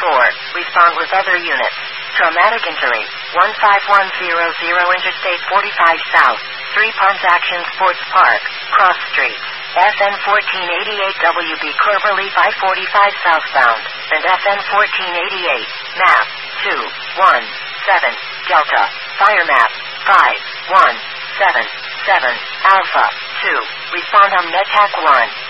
Respond with other units. Traumatic injury. 15100 Interstate 45 South. 3 Ponds Action Sports Park. Cross Street. FN 1488 WB Cloverleaf I-45 southbound. And FN 1488. Map 217 Delta. Fire map 5177 Alpha 2. Respond on NetTac 1.